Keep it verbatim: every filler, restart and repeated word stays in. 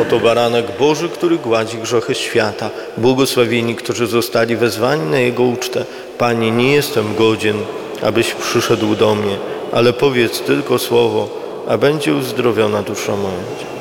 Oto baranek Boży, który gładzi grzechy świata. Błogosławieni, którzy zostali wezwani na Jego ucztę. Panie, nie jestem godzien, abyś przyszedł do mnie, ale powiedz tylko słowo, a będzie uzdrowiona dusza moja.